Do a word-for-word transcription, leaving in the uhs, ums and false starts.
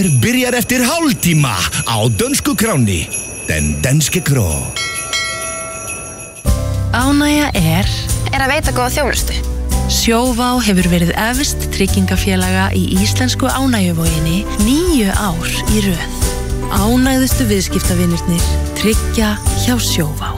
Byrjar eftir hálftíma á dönsku kráni. Den danske kró. Ánægja er er að veita góða þjónustu. Sjóvá hefur verið efst tryggingafélaga í íslensku ánægjuvoginni níu ár í röð. Ánægðustu viðskiptavinirnir tryggja hjá Sjóvá.